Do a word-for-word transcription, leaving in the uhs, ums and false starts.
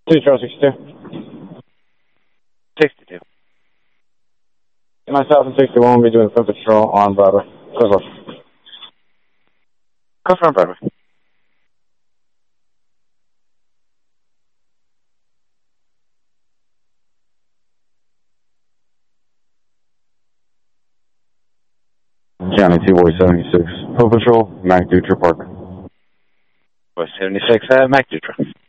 two zero sixty-two. sixty-two. nine thousand sixty-one will be doing foot patrol on Broadway. Close off. Customer on Broadway. County two Boy seventy-six. Foot patrol, Mac Dutra Park. Boy seventy-six, uh, Mac Dutra.